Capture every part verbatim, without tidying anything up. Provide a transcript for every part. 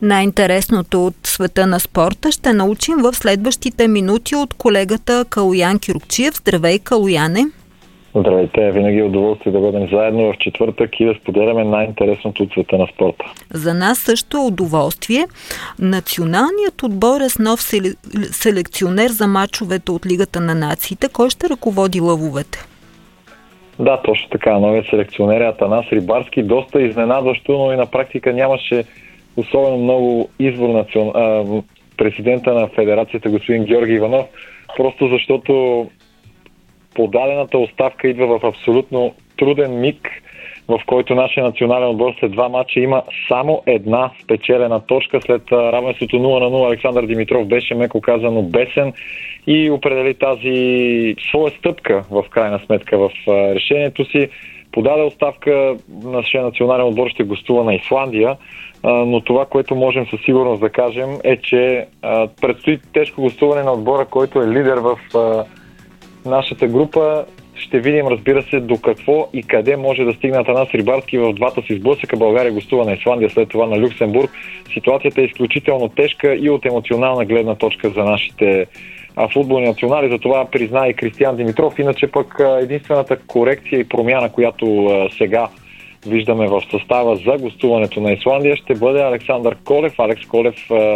Най-интересното от света на спорта ще научим в следващите минути от колегата Калоян Кюркчиев. Здравей, Калояне! Здравейте, винаги е удоволствие да бъдем заедно в четвъртък и да споделяме най-интересното от света на спорта. За нас също е удоволствие. Националният отбор е с нов селекционер за мачовете от Лигата на нациите. Кой ще ръководи лъвовете? Да, точно така. Новият селекционер е Атанас Рибарски. Доста изненадващо, но и на практика нямаше особено много избор на президента на федерацията господин Георги Иванов, просто защото подадената оставка идва в абсолютно труден миг, в който нашия национален отбор след два матча има само една спечелена точка. След равенството нула на нула Александър Димитров беше, меко казано, бесен и определи тази своя стъпка в крайна сметка в решението си. Подаде оставка, нашия национален отбор ще гостува на Исландия, но това, което можем със сигурност да кажем, е, че предстои тежко гостуване на отбора, който е лидер в нашата група. Ще видим, разбира се, до какво и къде може да стигне Атанас Рибарски в двата си сблъсъка. България гостува на Исландия, след това на Люксембург. Ситуацията е изключително тежка и от емоционална гледна точка за нашите футболни национали. За това призна и Кристиян Димитров. Иначе пък единствената корекция и промяна, която сега виждаме в състава за гостуването на Исландия, ще бъде Александър Колев. Алекс Колев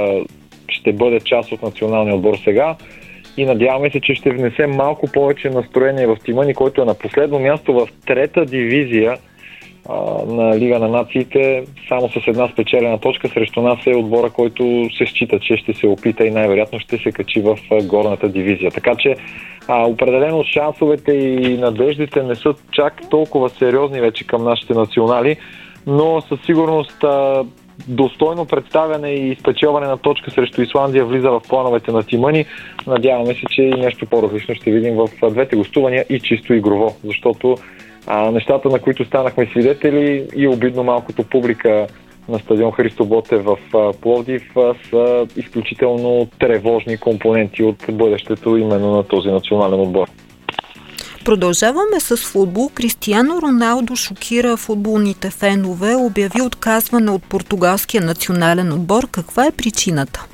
ще бъде част от националния отбор сега. И надяваме се, че ще внесе малко повече настроение в тима ни, който е на последно място в трета дивизия а, на Лига на нациите, само с една спечелена точка. Срещу нас е отбора, който се счита, че ще се опита и най-вероятно ще се качи в горната дивизия. Така че а, определено шансовете и надеждите не са чак толкова сериозни вече към нашите национали, но със сигурност а, достойно представяне и спечелване на точка срещу Исландия влиза в плановете на тима ни. Надяваме се, че и нещо по-различно ще видим в двете гостувания и чисто игрово, защото а, нещата, на които станахме свидетели и обидно малкото публика на стадион Христо Ботев в а, Пловдив а, са изключително тревожни компоненти от бъдещето именно на този национален отбор. Продължаваме с футбол. Кристиано Роналдо шокира футболните фенове, обяви отказване от португалския национален отбор. Каква е причината?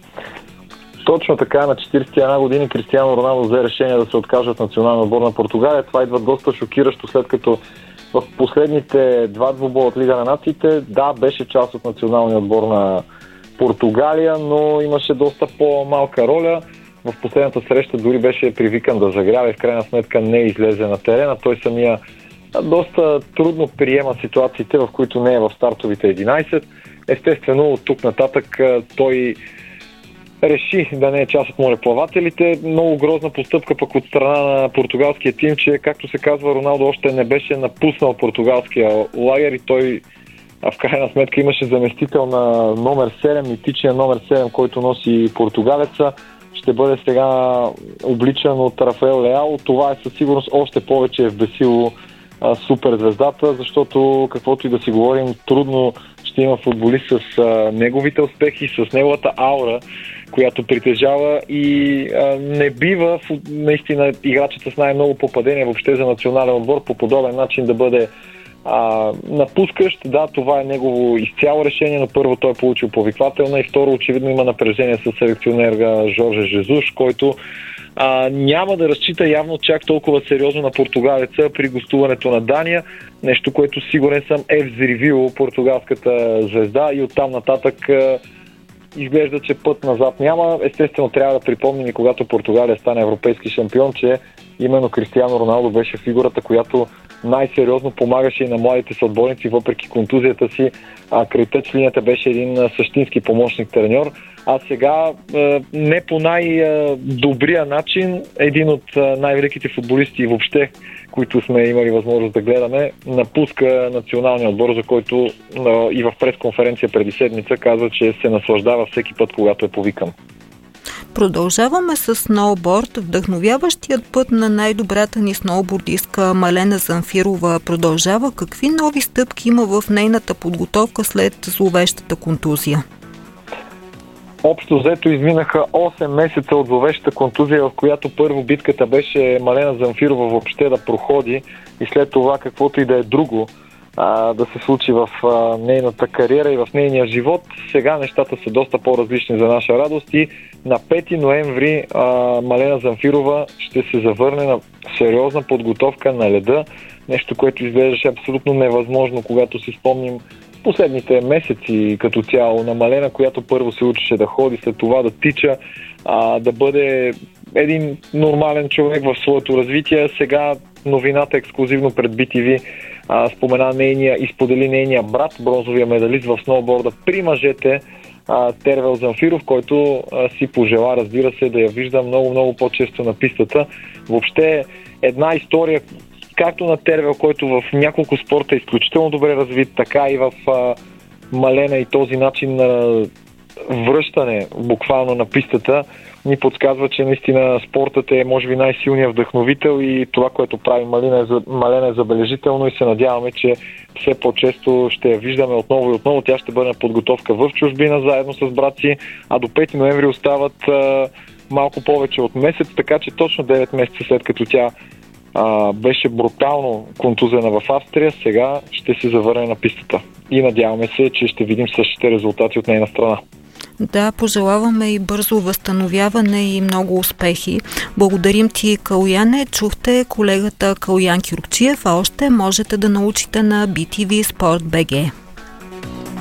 Точно така, на четиридесет и една години Кристиано Роналдо взе решение да се откаже от националния отбор на Португалия. Това идва доста шокиращо, след като в последните два двубоя от Лига на нациите, да, беше част от националния отбор на Португалия, но имаше доста по-малка роля. В последната среща дори беше привикан да загрява и в крайна сметка не излезе на терена. Той самия доста трудно приема ситуациите, в които не е в стартовите единайсет. Естествено, от тук нататък той реши да не е част от мореплавателите. Много грозна постъпка пък от страна на португалския тим, че, както се казва, Роналдо още не беше напуснал португалския лагер и той в крайна сметка имаше заместител на номер седем, митичния номер седем, който носи португалеца. Ще бъде сега обличан от Рафаел Леао. Това е със сигурност още повече е вбесило а, суперзвездата, защото каквото и да си говорим, трудно ще има футболист с а, неговите успехи, с неговата аура, която притежава и а, не бива наистина играчът с най-много попадения въобще за национален отбор по подобен начин да бъде А, напускащ. Да, това е негово изцяло решение, но първо той е получил повиквателна и второ очевидно има напрежение с селекционера Жорже Жезуш, който а, няма да разчита явно чак толкова сериозно на португалеца при гостуването на Дания, нещо, което сигурен съм е взривило португалската звезда и оттам нататък а, изглежда, че път назад няма. Естествено трябва да припомним и когато Португалия стане европейски шампион, че именно Кристиано Роналдо беше фигурата, която най-сериозно помагаше и на младите съотборници, въпреки контузията си. А край тъч линията беше един същински помощник-треньор. А сега не по най-добрия начин, един от най-великите футболисти въобще, които сме имали възможност да гледаме, напуска националния отбор, за който и в пресконференция преди седмица казва, че се наслаждава всеки път, когато е повикан. Продължаваме с сноуборд. Вдъхновяващият път на най-добрата ни сноубордистка Малена Замфирова продължава. Какви нови стъпки има в нейната подготовка след зловещата контузия? Общо взето изминаха осем месеца от зловещата контузия, в която първо битката беше Малена Замфирова въобще да проходи и след това каквото и да е друго а, да се случи в а, нейната кариера и в нейния живот. Сега нещата са доста по-различни за наша радост и на пети ноември а, Малена Замфирова ще се завърне на сериозна подготовка на леда. Нещо, което изглеждаше абсолютно невъзможно, когато си спомним последните месеци като цяло на Малена, която първо се учеше да ходи, след това да тича, а, да бъде един нормален човек в своето развитие. Сега новината ексклюзивно пред би ти ви а, спомена нейния и сподели нейния брат, бронзовия медалист в сноуборда при мъжете, а, Тервел Замфиров, който а, си пожела, разбира се, да я вижда много-много по-често на пистата. Въобще една история, както на Тервел, който в няколко спорта е изключително добре развит, така и в а, Малена, и този начин на връщане буквално на пистата ни подсказва, че наистина спортът е може би най-силният вдъхновител и това, което прави Малена е, Малена е забележително и се надяваме, че все по-често ще я виждаме отново и отново. Тя ще бъде на подготовка в чужбина заедно с брат си, а до пети ноември остават а, малко повече от месец, така че точно девет месеца след като тя а, беше брутално контузена в Австрия, сега ще се завърне на пистата. И надяваме се, че ще видим същите резултати от нейна страна. Да, пожелаваме и бързо възстановяване и много успехи. Благодарим ти, Калояне. Чухте колегата Калоян Кюркчиев, а още можете да научите на би ти ви Спорт точка би джи.